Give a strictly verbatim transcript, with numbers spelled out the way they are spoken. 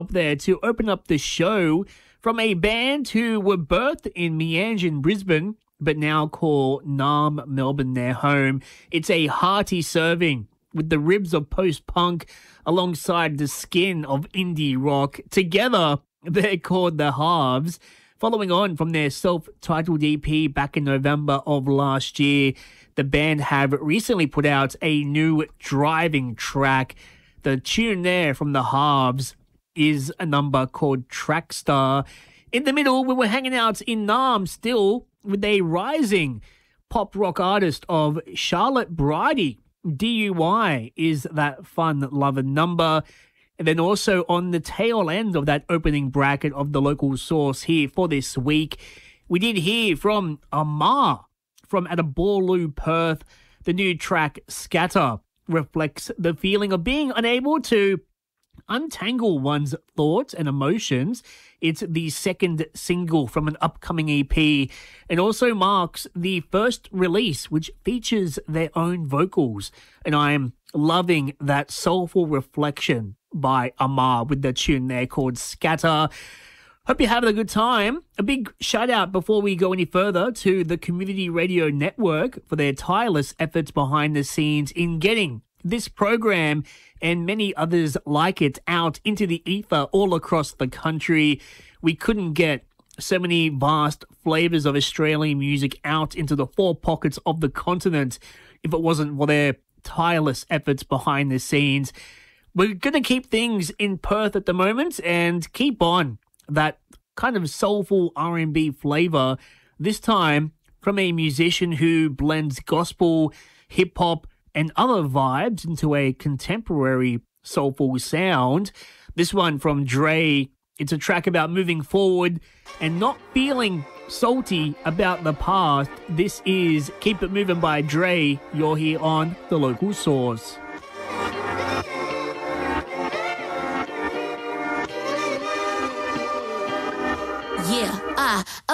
there to open up the show from a band who were birthed in Meanjin, Brisbane, but now call Naarm, Melbourne their home. It's a hearty serving with the ribs of post-punk alongside the skin of indie rock. Together, they're called The Halves. Following on from their self-titled E P back in November of last year, the band have recently put out a new driving track. The tune there from The Halves is a number called Trackstar. In the middle, we were hanging out in Naarm still with a rising pop rock artist of Charlotte Bridie. D U Y is that fun loving number. And then also on the tail end of that opening bracket of the local source here for this week, we did hear from Amar from Atabaloo, Perth. The new track Scatter reflects the feeling of being unable to untangle one's thoughts and emotions. It's the second single from an upcoming E P and also marks the first release which features their own vocals. And I am loving that soulful reflection by Amar with the tune there called Scatter. Hope you're having a good time. A big shout out before we go any further to the Community Radio Network for their tireless efforts behind the scenes in getting this program and many others like it out into the ether all across the country. We couldn't get so many vast flavors of Australian music out into the four pockets of the continent if it wasn't for their tireless efforts behind the scenes. We're going to keep things in Perth at the moment and keep on that kind of soulful R and B flavor, this time from a musician who blends gospel, hip-hop, and other vibes into a contemporary soulful sound. This one from Dre. It's a track about moving forward and not feeling salty about the past. This is Keep It Moving by Dre. You're here on The Local Source. Yeah, ah.